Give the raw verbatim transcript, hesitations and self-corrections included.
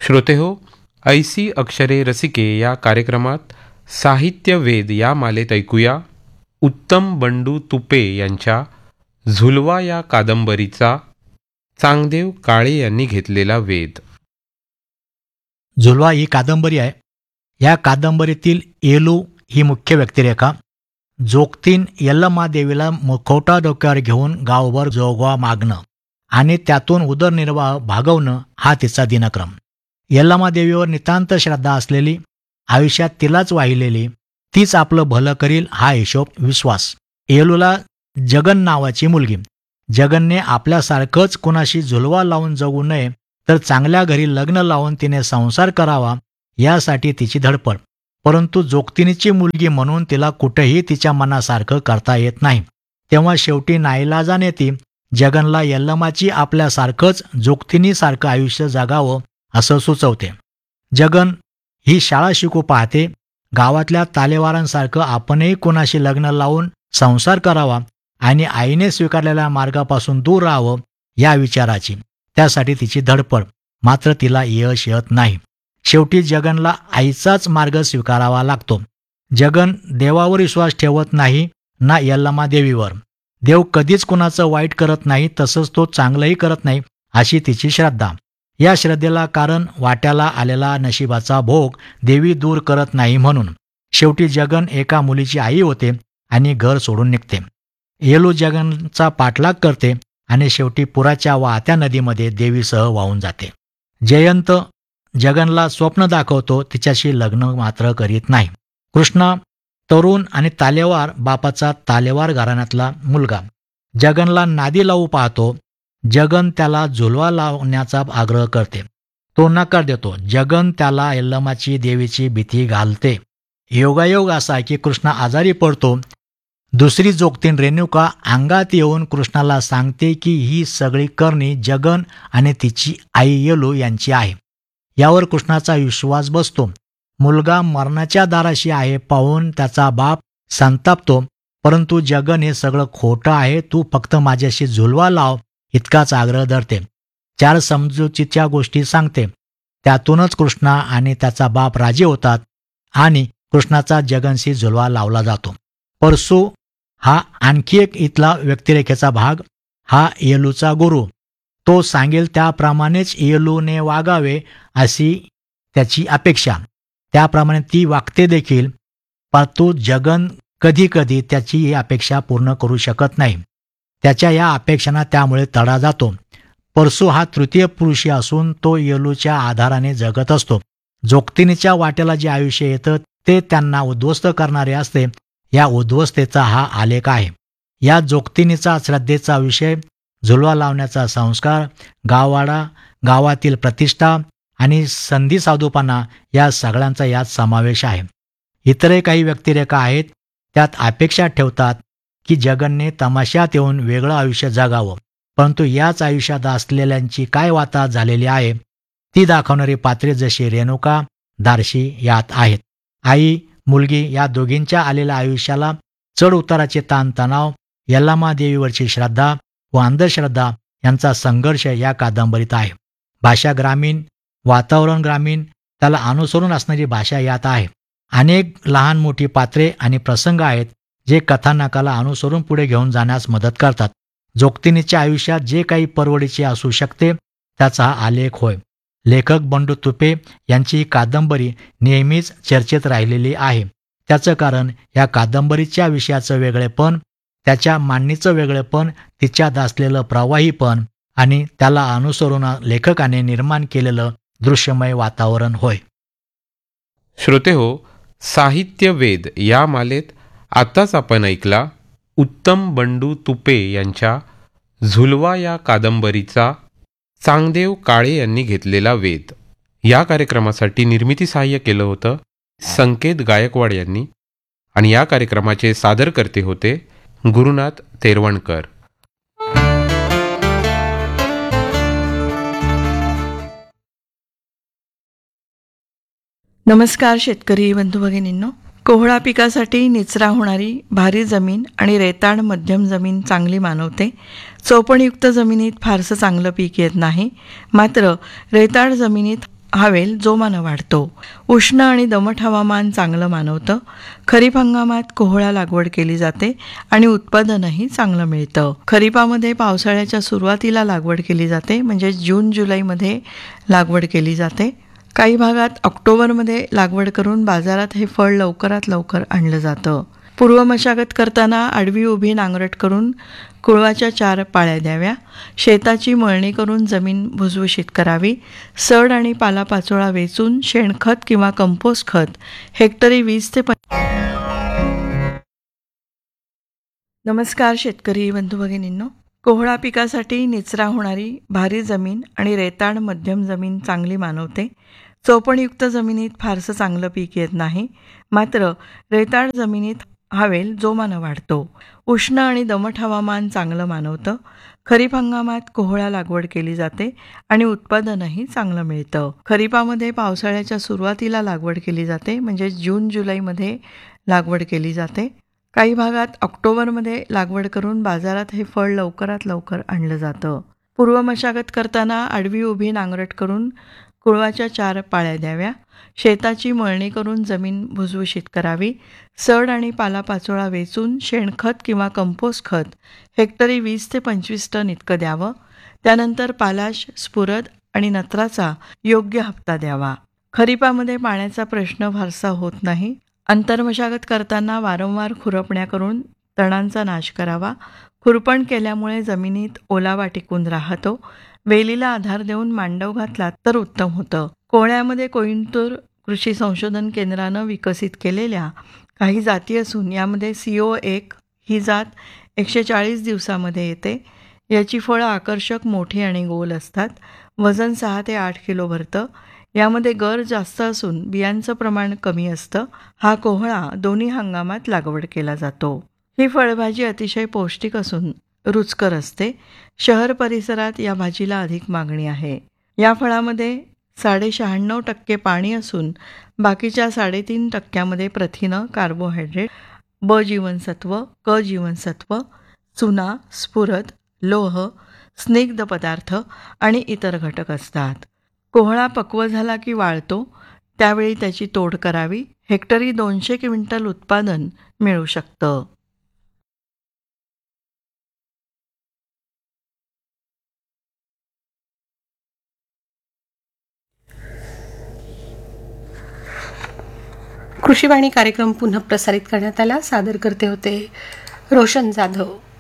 श्रोतेहो, ऐसी अक्षरे रसिके या कार्यक्रमात साहित्य वेद या मालेत ऐकूया उत्तम बंडू तुपे यांच्या झुलवा या कादंबरीचा चांगदेव काळे यांनी घेतलेला वेध. झुलवा ही कादंबरी आहे. या कादंबरीतील येलू ही मुख्य व्यक्तिरेखा. जोगतीन यल्लमा देवीला मुखवटा डोक्यावर घेऊन गावभर जोगवा मागणं आणि त्यातून उदरनिर्वाह भागवणं हा तिचा दिनक्रम. यल्लमा देवीवर नितांत श्रद्धा असलेली, आयुष्यात तिलाच वाहिलेली, तीच आपलं भलं करील हा हिशोब विश्वास. येलूला जगन नावाची मुलगी. जगनने आपल्यासारखंच कुणाशी झुलवा लावून जगू नये, तर चांगल्या घरी लग्न लावून तिने संसार करावा यासाठी तिची धडपड. परंतु जोगतिनीची मुलगी म्हणून तिला कुठेही तिच्या मनासारखं करता येत नाही. तेव्हा शेवटी नाईलाजाने ती जगनला यल्लमाची आपल्यासारखंच जोगतिनीसारखं आयुष्य जगावं असं सुचवते. जगन ही शाळा शिकू पाहते. गावातल्या तालेवारांसारखं आपणही कुणाशी लग्न लावून संसार करावा आणि आईने स्वीकारलेल्या मार्गापासून दूर राहावं या विचाराची. त्यासाठी तिची धडपड. मात्र तिला यश येत नाही. शेवटी जगनला आईचाच मार्ग स्वीकारावा लागतो. जगन देवावर विश्वास ठेवत नाही ना यल्लमा देवीवर. देव कधीच कुणाचं वाईट करत नाही, तसंच तो चांगलंही करत नाही अशी तिची श्रद्धा. या श्रद्धेला कारण वाट्याला आलेला नशिबाचा भोग देवी दूर करत नाही म्हणून. शेवटी जगन एका मुलीची आई होते आणि घर सोडून निघते. येलू जगनचा पाठलाग करते आणि शेवटी पुराच्या वाहत्या नदीमध्ये देवीसह वाहून जाते. जयंत जगनला स्वप्न दाखवतो, तिच्याशी लग्न मात्र करीत नाही. कृष्णा तरुण आणि तालेवार बापाचा तालेवार घराण्यातला मुलगा जगनला नादी लावू पाहतो. जगन त्याला झुलवा लावण्याचा आग्रह करते. तो नकार देतो. जगन त्याला यल्लमाची देवीची भीती घालते. योगायोग असा की कृष्णा आजारी पडतो. दुसरी जोगतीन रेणुका अंगात येऊन कृष्णाला सांगते की ही सगळी करणी जगन आणि तिची आई येलू यांची आहे. यावर कृष्णाचा विश्वास बसतो. मुलगा मरणाच्या दाराशी आहे पाहून त्याचा बाप संतापतो. परंतु जगन हे सगळं खोटं आहे, तू फक्त माझ्याशी झुलवा लाव इतकाच आग्रह धरते. चार समजुतीच्या गोष्टी सांगते. त्यातूनच कृष्णा आणि त्याचा बाप राजी होतात आणि कृष्णाचा जगनशी झुलवा लावला जातो. परसू हा आणखी एक इथला व्यक्तिरेखेचा भाग. हा येलूचा गुरु. तो सांगेल त्याप्रमाणेच येलूने वागावे अशी त्याची अपेक्षा. त्याप्रमाणे ती वागते देखील. परंतु जगन कधी कधी त्याची ही अपेक्षा पूर्ण करू शकत नाही. त्याच्या या अपेक्षांना त्यामुळे तडा जातो. परसू हा तृतीय पुरुषी असून तो येलूच्या आधाराने जगत असतो. जोगतिनीच्या वाट्याला जे आयुष्य येतं ते त्यांना उद्ध्वस्त करणारे असते. या उद्ध्वस्तेचा हा आलेख आहे. या जोगतिनीचा श्रद्धेचा विषय, झुलवा लावण्याचा संस्कार, गाववाडा, गावातील प्रतिष्ठा आणि संधी साधूपणा या सगळ्यांचा यात समावेश आहे. इतरही काही व्यक्तिरेखा आहेत. त्यात अपेक्षा ठेवतात की जगनने तमाशात येऊन वेगळं आयुष्य जगावं. परंतु याच आयुष्यात असलेल्यांची काय वाता झालेली आहे ती दाखवणारी पात्रे जशी रेणुका, दारशी यात आहेत. आई मुलगी या दोघींच्या आलेल्या आयुष्याला चढ उताराचे ताणतणाव, यल्लमा देवीवरची श्रद्धा व अंधश्रद्धा यांचा संघर्ष या कादंबरीत आहे. भाषा ग्रामीण, वातावरण ग्रामीण, त्याला अनुसरून असणारी भाषा यात आहे. अनेक लहान मोठी पात्रे आणि प्रसंग आहेत जे कथानकाला अनुसरून पुढे घेऊन जाण्यास मदत करतात. जोगतिनीच्या आयुष्यात जे काही परवडीचे असू शकते त्याचा हा आलेख होय. लेखक बंडू तुपे यांची ही कादंबरी नेहमीच चर्चेत राहिलेली आहे. त्याचं कारण या कादंबरीच्या विषयाचं वेगळेपण, त्याच्या मांडणीचं वेगळेपण, तिच्यात असलेलं प्रवाहीपण आणि त्याला अनुसरून लेखकाने निर्माण केलेलं दृश्यमय वातावरण होय. श्रोतेहो, साहित्य वेद या मालेत आताच आपण ऐकला उत्तम बंडू तुपे यांच्या झुलवा या कादंबरीचा चांगदेव काळे यांनी घेतलेला वेध. या कार्यक्रमासाठी निर्मिती सहाय्य केलं होतं संकेत गायकवाड यांनी आणि या कार्यक्रमाचे सादरकर्ते होते गुरुनाथ तेरवणकर. नमस्कार शेतकरी बंधू भगिनींनो. कोहळा पिकासाठी निचरा होणारी भारी जमीन आणि रेताड मध्यम जमीन चांगली मानवते. चौपणयुक्त जमिनीत फारसं चांगलं पीक येत नाही. मात्र रेताड जमिनीत हवेल जोमानं वाढतो. उष्ण आणि दमट हवामान चांगलं मानवतं. खरीप हंगामात कोहळा लागवड केली जाते आणि उत्पादनही चांगलं मिळतं. खरीपामध्ये पावसाळ्याच्या सुरुवातीला लागवड केली जाते, म्हणजे जून जुलैमध्ये लागवड केली जाते. काही भागात ऑक्टोबरमध्ये लागवड करून बाजारात हे फळ लवकरात लवकर आणलं जातं. पूर्व मशागत करताना आडवी उभी नांगरट करून कुळवाच्या चार पाळ्या द्याव्या. शेताची मळणी करून जमीन भुसभुशीत करावी. सड आणि पालापाचोळा वेचून शेणखत किंवा कंपोस्ट खत हेक्टरी वीस ते पंचवीस. नमस्कार शेतकरी बंधू भगिनींनो. कोहळा पिकासाठी निचरा होणारी भारी जमीन आणि रेताड मध्यम जमीन चांगली मानवते. चोपणयुक्त जमिनीत फारसं चांगलं पीक येत नाही, मात्र रेताड जमिनीत हवेल जोमानं वाढतो. उष्ण आणि दमट हवामान चांगलं मानवतं. खरीप हंगामात कोहळा लागवड केली जाते आणि उत्पादनही चांगलं मिळतं. खरीपामध्ये पावसाळ्याच्या सुरुवातीला लागवड केली जाते, म्हणजे जून जुलैमध्ये लागवड केली जाते. काही भागात ऑक्टोबरमध्ये लागवड करून बाजारात हे फळ लवकरात लवकर आणलं जातं. पूर्व मशागत करताना आडवी उभी नांगरट करून कुळवाच्या चार पाळ्या द्याव्या. शेताची मळणी करून जमीन भुसभुशीत करावी. सड आणि पालापाचोळा वेचून शेणखत किंवा कंपोस्ट खत हेक्टरी वीस ते पंचवीस टन इतकं द्यावं. त्यानंतर पालाश, स्फुरद आणि नत्राचा योग्य हप्ता द्यावा. खरीपामध्ये पाण्याचा प्रश्न फारसा होत नाही. आंतरमशागत करताना वारंवार खुरपण्या करून तणांचा नाश करावा. खुरपण केल्यामुळे जमिनीत ओलावा टिकून राहतो. वेलीला आधार देऊन मांडव घातला तर उत्तम होतं. कोहळ्यामध्ये कोइंबतूर कृषी संशोधन केंद्रानं विकसित केलेल्या काही जाती असून यामध्ये सी ओ एक ही जात एकशे चाळीस दिवसामध्ये येते. याची फळं आकर्षक, मोठी आणि गोल असतात. वजन सहा ते आठ किलो भरतं. यामध्ये गर जास्त असून बियांचं प्रमाण कमी असतं. हा कोहळा दोन्ही हंगामात लागवड केला जातो. ही फळभाजी अतिशय पौष्टिक असून रुचकर असते. शहर परिसरात या भाजीला अधिक मागणी आहे. या फळामध्ये साडे शहाण्णव टक्के पाणी असून बाकीच्या साडेतीन टक्क्यामध्ये प्रथिनं, कार्बोहायड्रेट, ब जीवनसत्व, क जीवनसत्व, चुना, स्फुरद, लोह, स्निग्ध पदार्थ आणि इतर घटक असतात. कोहळा पक्व झाला की वाळतो, त्यावेळी त्याची तोड करावी. हेक्टरी दोनशे क्विंटल उत्पादन मिळू शकतं. कृषीवाणी कार्यक्रम पुन्हा प्रसारित करण्यात आला. सादर करते होते रोशन जाधव.